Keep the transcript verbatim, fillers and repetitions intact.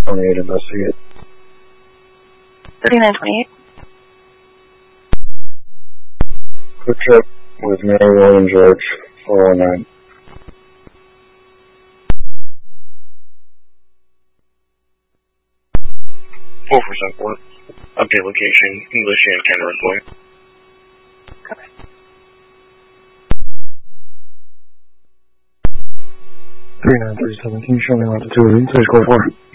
twenty-eight, investigate. thirty-nine twenty-eight. Quick trip with Mary William George, four oh nine. four four seven four. Update location, English and Cameron Point. Copy. three nine three seven, can you show me longitude, please go for it.